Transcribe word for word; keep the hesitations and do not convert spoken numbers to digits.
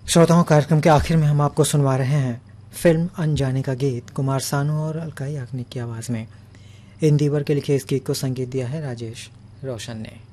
श्रोताओं, कार्यक्रम के आखिर में हम आपको सुनवा रहे हैं फिल्म अनजाने का गीत कुमार सानू और अलका याग्निक की आवाज़ में। इन दीवर के लिखे इस गीत को संगीत दिया है राजेश रोशन ने।